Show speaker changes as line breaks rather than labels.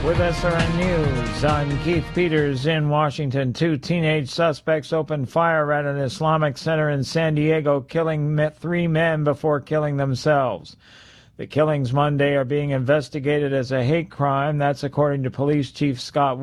With SRN News, I'm Keith Peters in Washington. 2 teenage suspects opened fire at an Islamic center in San Diego, killing 3 men before killing themselves. The killings Monday are being investigated as a hate crime. That's according to Police Chief Scott